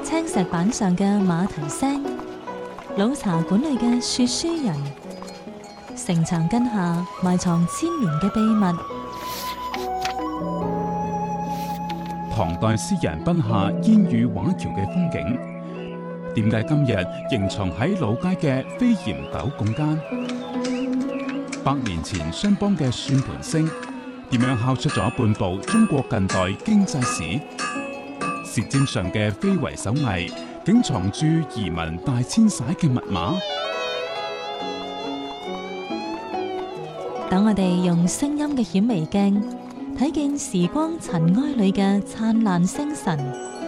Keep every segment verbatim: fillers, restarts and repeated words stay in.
青石板上嘅馬蹄聲，老茶館裏嘅說書人，城牆根下埋藏千年嘅秘密。 唐代詩人筆下煙雨畫橋嘅風景，點解今日仍藏喺老街嘅飛檐斗拱間？百年前商幫嘅算盤聲，點樣敲出咗半部中國近代經濟史？舌尖上嘅非遺手藝，竟藏住移民大遷徙嘅密碼？ 等我哋用聲音嘅顯微鏡，睇見時光塵埃裏嘅燦爛星辰。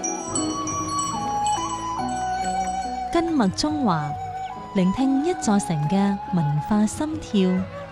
根脈中華，聆聽一座城嘅文化心跳。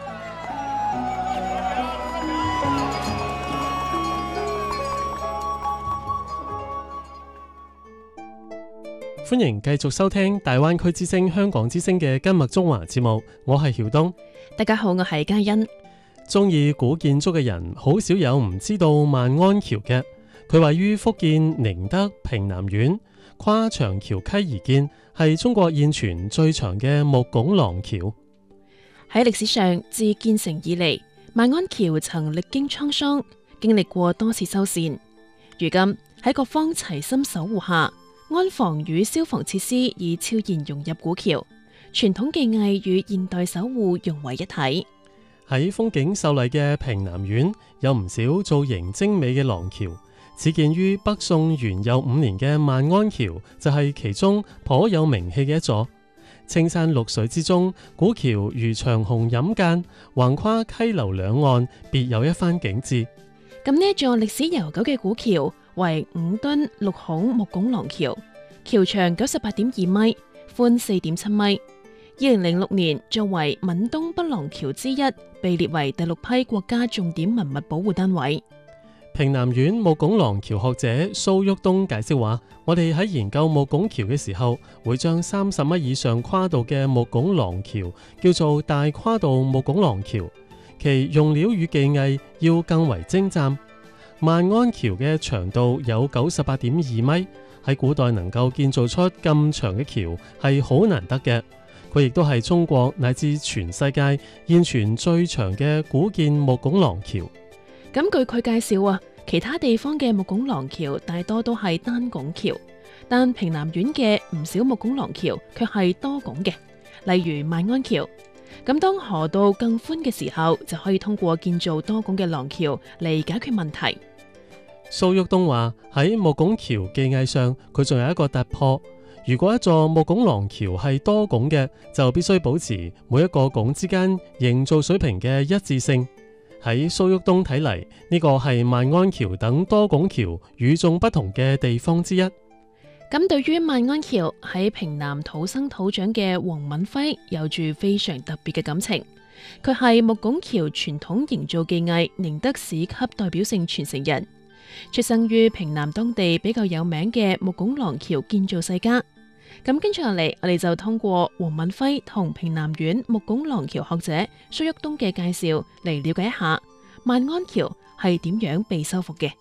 歡迎繼續收聽大灣區之聲香港之聲嘅根脈中華節目，我係曉東。 大家好，我係嘉欣。 中意古建築嘅人好少有唔知道萬安橋嘅。佢位於福建寧德平南縣，跨長橋溪而建，係中國現存最長嘅木拱廊橋。 喺歷史上，自建成以嚟，萬安橋曾歷經滄桑，經歷過多次修繕。如今喺各方齊心守護下，安防與消防設施已悄然融入古橋，傳統技藝與現代守護融為一體。 喺風景秀麗嘅平南縣，有唔少造型精美嘅廊橋。始建於北宋元佑五年嘅萬安橋，就係其中頗有名氣嘅一座。青山綠水之中，古橋如長虹引間，橫跨溪流兩岸，別有一番景致。 咁呢一座歷史悠久嘅古橋為五噸六孔木拱廊橋，橋長九十八點二米，寬四點七米。二零零六年作為閩東北廊橋之一，被列為第六批國家重點文物保護單位。 平南縣木拱廊橋學者蘇旭東解釋話，我哋喺研究木拱橋嘅時候，會將三十米以上跨度嘅木拱廊橋叫做大跨度木拱廊橋，其用料與技藝要更為精湛。萬安橋嘅長度有九十八點二米，喺古代能夠建造出咁長嘅橋係好難得嘅。佢亦都係中國乃至全世界現存最長嘅古建木拱廊橋。 咁據佢介紹啊，其他地方嘅木拱廊橋大多都係單拱橋，但平南縣嘅唔少木拱廊橋卻係多拱嘅，例如萬安橋。咁當河道更寬嘅時候，就可以通過建造多拱嘅廊橋嚟解決問題。 蘇旭東話喺木拱橋技藝上，佢仲有一個突破。如果一座木拱廊橋係多拱嘅，就必須保持每一個拱之間營造水平嘅一致性。喺蘇旭東睇嚟，呢個係萬安橋等多拱橋與眾不同嘅地方之一。 咁對於萬安橋喺平南土生土長嘅黃敏輝有住非常特別嘅感情。佢係木拱橋傳統營造技藝寧德市級代表性傳承人，出生於平南當地比較有名嘅木拱廊橋建造世家。咁跟住落嚟，我哋就通過黃敏輝同平南縣木拱廊橋學者蘇旭東嘅介紹嚟了解一下萬安橋係點樣被修復嘅。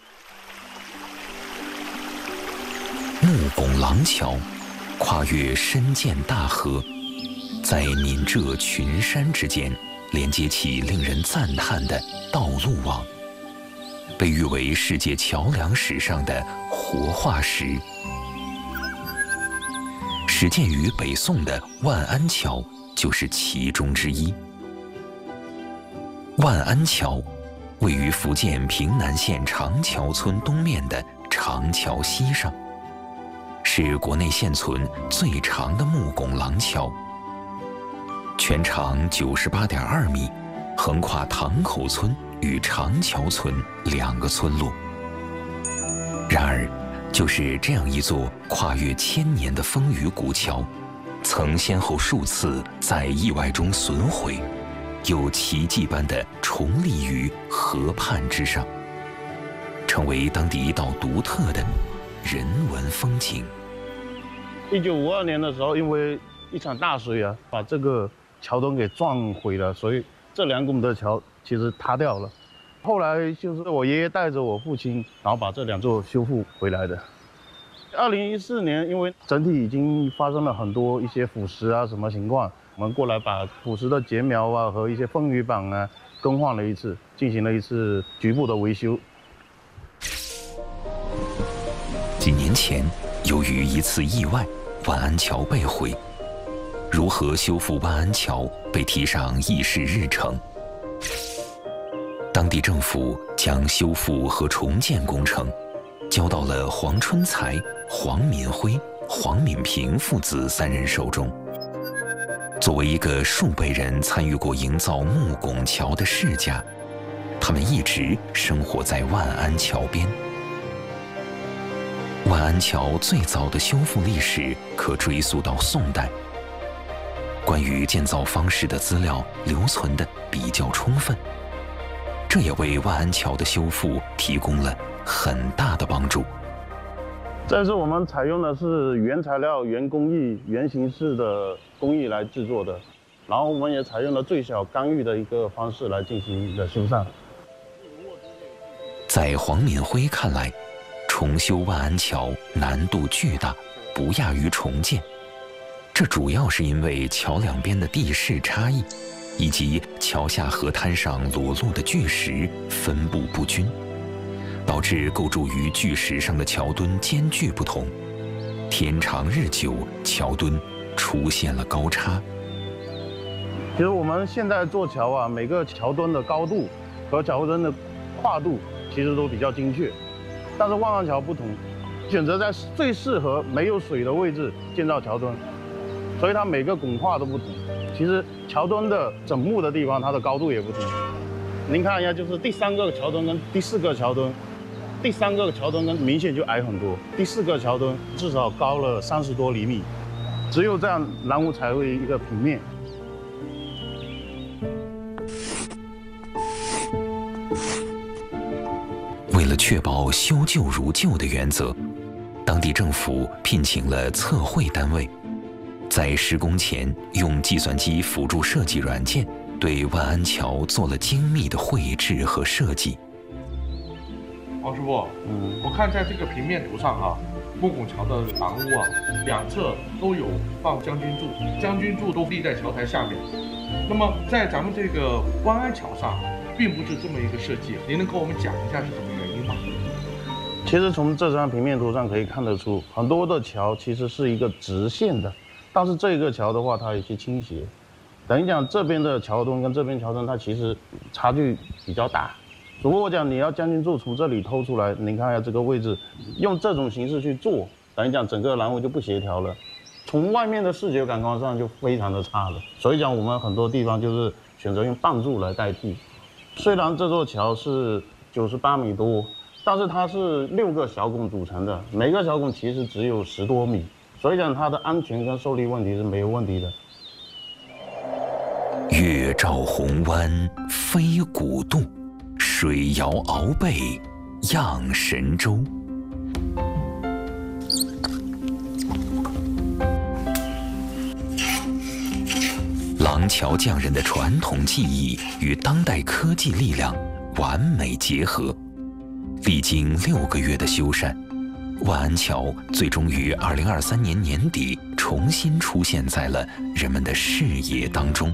木拱廊橋跨越深涧大河，在閩浙群山之間連接起令人讚嘆的道路網，被譽為世界橋樑史上的活化石。始建於北宋的萬安橋就是其中之一。萬安橋位於福建平南縣長橋村東面的長橋溪上，是國內現存最長的木拱廊橋，全長九十八點二米，橫跨塘口村與長橋村兩個村落。然而，就是這樣一座跨越千年的風雨古橋，曾先後數次在意外中損毀，又奇蹟般的重立於河畔之上，成為當地一道獨特的人文風景。 一九五二年的時候，因為一場大水啊，把這個橋墩給撞毀了，所以這兩公的橋其實塌掉了。後來就是我爺爺帶着我父親，然後把這兩座修復回來的。 二零一四年，因为整体已经发生了很多一些腐蚀啊什么情况，我们过来把腐蚀的节苗啊和一些风雨板啊更换了一次，进行了一次局部的维修。 几年前，由于一次意外，万安桥被毁。如何修复万安桥被提上议事日程。当地政府将修复和重建工程交到了黄春才、黄敏辉、黄敏平父子三人手中。作为一个数辈人参与过营造木拱桥的世家，他们一直生活在万安桥边。万安桥最早的修复历史可追溯到宋代，关于建造方式的资料留存的比较充分，这也为万安桥的修复提供了很大的帮助。 这次我们采用的是原材料、原工艺、原形式的工艺来制作的，然后我们也采用了最小干预的一个方式来进行的修缮。 在黄敏辉看来，重修万安桥难度巨大，不亚于重建。这主要是因为桥两边的地势差异，以及桥下河滩上裸露的巨石分布不均，导致构筑于巨石上的桥墩间距不同，天长日久，桥墩出现了高差。 其实我们现在做桥啊，每个桥墩的高度和桥墩的跨度其实都比较精确，但是万安桥不同，选择在最适合没有水的位置建造桥墩，所以它每个拱跨都不同。其实桥墩的整木的地方，它的高度也不同。您看一下，就是第三个桥墩跟第四个桥墩，第三个桥墩跟明显就矮很多，第四个桥墩至少高了三十多厘米，只有这样栏屋才会一个平面。 为了确保修旧如旧的原则，当地政府聘请了测绘单位，在施工前用计算机辅助设计软件对万安桥做了精密的绘制和设计。 王师傅， 嗯， 我看在这个平面图上啊，木拱桥的廊屋啊，两侧都有放将军柱，将军柱都立在桥台下面。那么在咱们这个万安桥上，并不是这么一个设计，您能跟我们讲一下是什么原因吗？ 其实从这张平面图上可以看得出，很多的桥其实是一个直线的，但是这个桥的话，它有些倾斜。等于讲这边的桥墩跟这边桥墩，它其实差距比较大。如果我讲你要将军柱从这里偷出来，您看一下这个位置，用这种形式去做，等于讲整个栏屋就不协调了，从外面的视觉感官上就非常的差了。所以讲我们很多地方就是选择用棒柱来代替。虽然这座桥是九十八米多，但是它是六个小拱组成的，每个小拱其实只有十多米，所以讲它的安全跟受力问题是没有问题的。 月照红湾飞古渡，水摇鳌背漾神州。廊桥匠人的传统技艺与当代科技力量完美结合，历经六个月的修缮，万安桥最终于二零二三年年底重新出现在了人们的视野当中。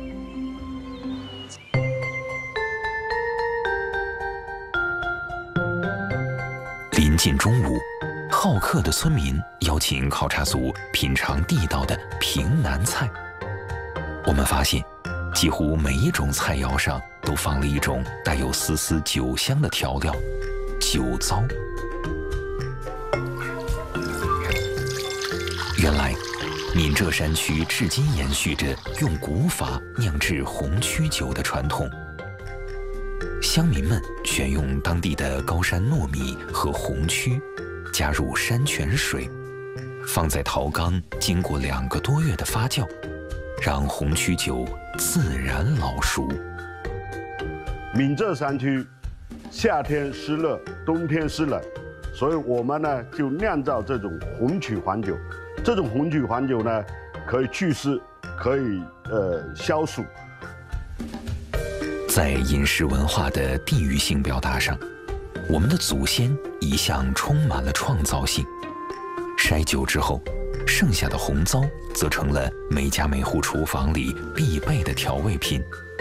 临近中午，好客的村民邀请考察组品尝地道的平南菜。我们发现，几乎每一种菜肴上都放了一种带有丝丝酒香的调料——酒糟。原来，闽浙山区至今延续着用古法酿制红曲酒的传统。乡民们选用当地的高山糯米和红曲，加入山泉水，放在陶缸，经过两个多月的发酵，让红曲酒自然老熟。 闽浙山区夏天湿热，冬天湿冷，所以我们呢就酿造这种红曲黄酒。这种红曲黄酒呢，可以祛湿，可以呃消暑。 在饮食文化的地域性表达上，我们的祖先一向充满了创造性。 筛酒之后，剩下的红糟则成了每家每户厨房里必备的调味品。